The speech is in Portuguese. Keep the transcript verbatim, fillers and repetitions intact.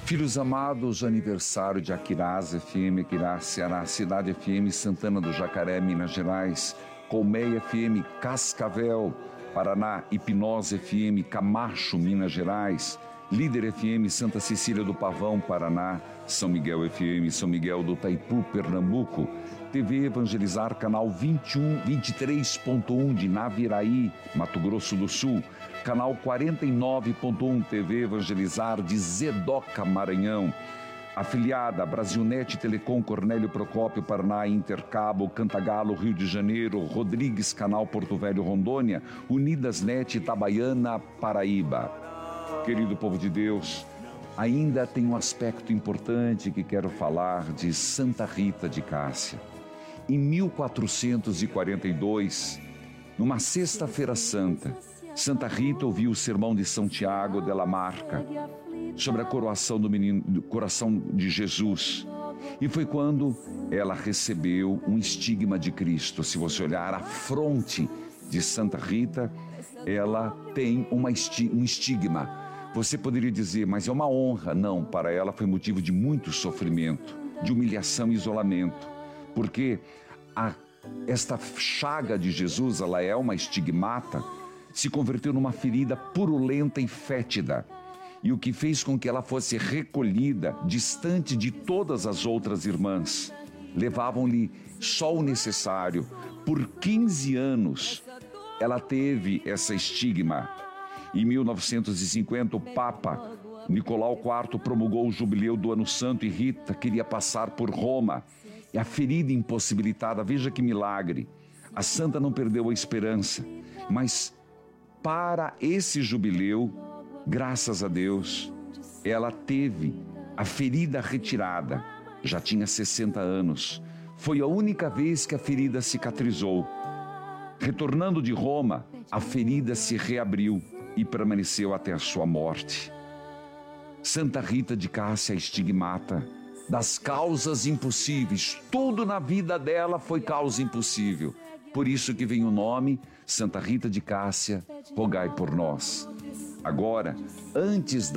Filhos amados, aniversário de Aquiraz F M, Aquiraz, Ceará, Cidade F M, Santana do Jacaré, Minas Gerais, Colmeia F M, Cascavel, Paraná, Hipnose F M, Camacho, Minas Gerais, Líder F M, Santa Cecília do Pavão, Paraná, São Miguel F M, São Miguel do Taipu, Pernambuco, T V Evangelizar, canal vinte e um, vinte e três ponto um de Naviraí, Mato Grosso do Sul, canal quarenta e nove ponto um T V Evangelizar de Zedoca, Maranhão, afiliada Brasilnet Telecom, Cornélio Procópio, Paraná, Intercabo, Cantagalo, Rio de Janeiro, Rodrigues, canal Porto Velho, Rondônia, Unidas Net, Itabaiana, Paraíba. Querido povo de Deus, ainda tem um aspecto importante que quero falar de Santa Rita de Cássia. Em mil quatrocentos e quarenta e dois, numa sexta-feira santa, Santa Rita ouviu o sermão de São Tiago de la Marca sobre a coroação do menino, do coração de Jesus. E foi quando ela recebeu um estigma de Cristo. Se você olhar a fronte de Santa Rita, ela tem uma esti- um estigma. Você poderia dizer, mas é uma honra. Não, para ela foi motivo de muito sofrimento, de humilhação e isolamento. Porque a, esta chaga de Jesus, ela é uma estigmata, se converteu numa ferida purulenta e fétida. E o que fez com que ela fosse recolhida, distante de todas as outras irmãs. Levavam-lhe só o necessário. Por quinze anos, ela teve essa estigma. Em mil novecentos e cinquenta, o Papa Nicolau quarto promulgou o jubileu do Ano Santo e Rita queria passar por Roma. E a ferida impossibilitada, veja que milagre. A santa não perdeu a esperança, mas para esse jubileu, graças a Deus, ela teve a ferida retirada. Já tinha sessenta anos. Foi a única vez que a ferida cicatrizou. Retornando de Roma, a ferida se reabriu e permaneceu até a sua morte. Santa Rita de Cássia, estigmata das causas impossíveis. Tudo na vida dela foi causa impossível. Por isso que vem o nome Santa Rita de Cássia, rogai por nós. Agora, antes da